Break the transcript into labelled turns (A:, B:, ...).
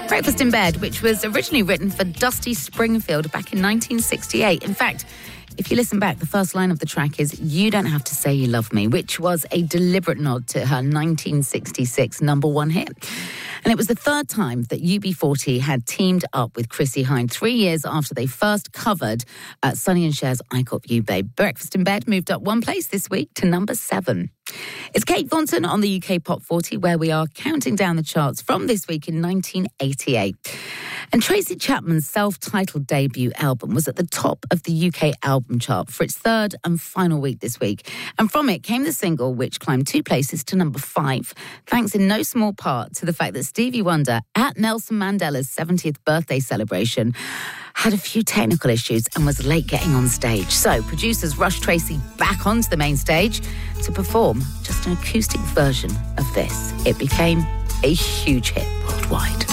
A: Breakfast in Bed, which was originally written for Dusty Springfield back in 1968. In fact, if you listen back, the first line of the track is "You Don't Have to Say You Love Me," which was a deliberate nod to her 1966 number one hit. And it was the third time that UB40 had teamed up with Chrissie Hynde 3 years after they first covered Sonny and Cher's "I Got You, Babe." Breakfast in Bed moved up one place this week to number 7. It's Kate Thornton on the UK Pop 40, where we are counting down the charts from this week in 1988. And Tracy Chapman's self-titled debut album was at the top of the UK album chart for its third and final week this week. And from it came the single, which climbed 2 places to number 5, thanks in no small part to the fact that Stevie Wonder, at Nelson Mandela's 70th birthday celebration, had a few technical issues and was late getting on stage. So producers rushed Tracy back onto the main stage to perform just an acoustic version of this. It became a huge hit worldwide.